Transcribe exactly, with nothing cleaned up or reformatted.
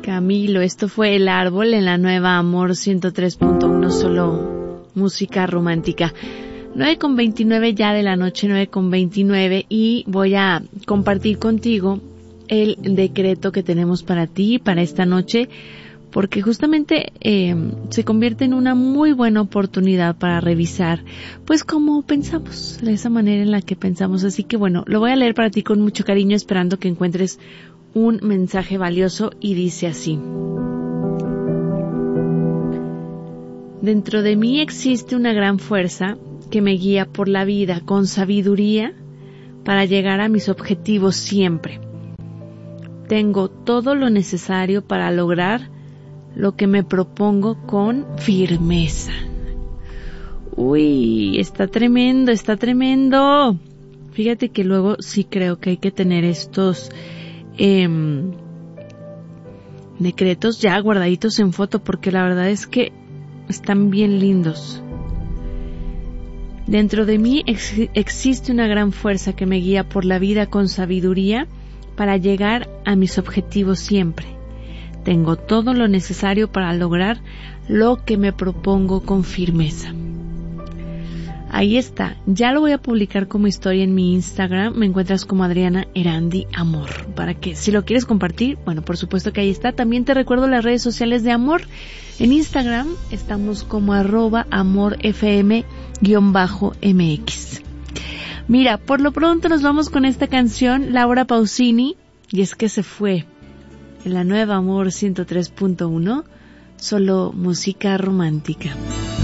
Camilo, esto fue El Árbol en la nueva Amor ciento tres punto uno, solo música romántica. nueve con veintinueve ya de la noche, nueve con veintinueve, y voy a compartir contigo el decreto que tenemos para ti, para esta noche, porque justamente eh, se convierte en una muy buena oportunidad para revisar, pues cómo pensamos, de esa manera en la que pensamos. Así que bueno, lo voy a leer para ti con mucho cariño, esperando que encuentres un mensaje valioso, y dice así: dentro de mí existe una gran fuerza que me guía por la vida con sabiduría para llegar a mis objetivos siempre. Tengo todo lo necesario para lograr lo que me propongo con firmeza. Uy, está tremendo, está tremendo. Fíjate que luego sí creo que hay que tener estos eh, decretos ya guardaditos en foto, porque la verdad es que están bien lindos. Dentro de mí ex- existe una gran fuerza que me guía por la vida con sabiduría para llegar a mis objetivos siempre. Tengo todo lo necesario para lograr lo que me propongo con firmeza. Ahí está, ya lo voy a publicar como historia en mi Instagram, me encuentras como Adriana Erandi Amor, para que si lo quieres compartir, bueno, por supuesto que ahí está. También te recuerdo las redes sociales de Amor. En Instagram estamos como arroba amorfm guión bajo mx. Mira, por lo pronto nos vamos con esta canción, Laura Pausini, y es que se fue en la nueva Amor ciento tres punto uno, solo música romántica.